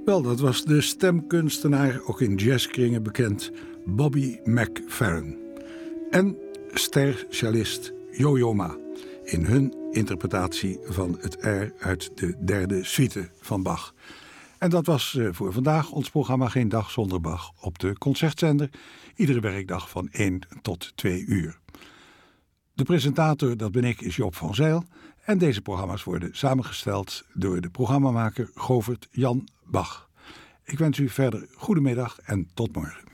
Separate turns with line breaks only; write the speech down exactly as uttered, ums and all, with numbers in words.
Wel, dat was de stemkunstenaar, ook in jazzkringen bekend, Bobby McFerrin. En stercellist Yo-Yo Ma in hun interpretatie van het air uit de derde suite van Bach. En dat was voor vandaag ons programma Geen Dag Zonder Bach op de Concertzender. Iedere werkdag van één tot twee uur. De presentator, dat ben ik, is Joop van Zijl. En deze programma's worden samengesteld door de programmamaker Govert Jan Bach. Ik wens u verder goedemiddag en tot morgen.